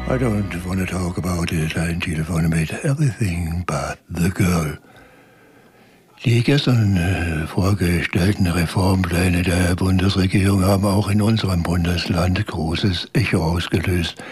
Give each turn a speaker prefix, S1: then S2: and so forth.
S1: I don't want to talk about it. Ein Telefon mit Everything But the Girl. Die gestern vorgestellten Reformpläne der Bundesregierung haben auch in unserem Bundesland großes Echo ausgelöst.